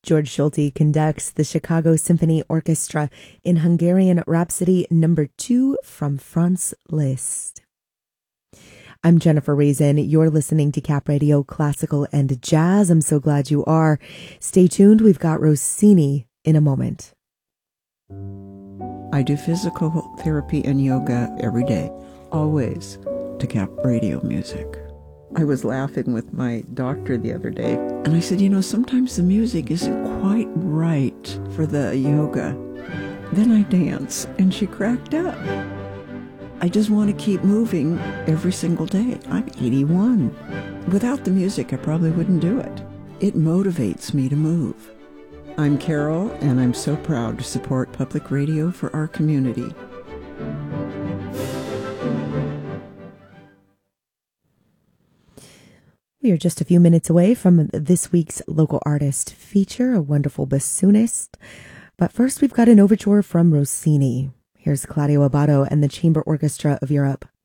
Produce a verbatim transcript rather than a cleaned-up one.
George Schulte conducts the Chicago Symphony Orchestra in Hungarian Rhapsody number two from Franz Liszt. I'm Jennifer Raisin. You're listening to Cap Radio Classical and Jazz. I'm so glad you are. Stay tuned. We've got Rossini in a moment. I do physical therapy and yoga every day, always to Cap Radio music. I was laughing with my doctor the other day, and I said, you know, sometimes the music isn't quite right for the yoga. Then I dance, and she cracked up. I just want to keep moving every single day. I'm eighty-one. Without the music, I probably wouldn't do it. It motivates me to move. I'm Carol, and I'm so proud to support public radio for our community. We are just a few minutes away from this week's local artist feature, a wonderful bassoonist. But first, we've got an overture from Rossini. Here's Claudio Abbado and the Chamber Orchestra of Europe.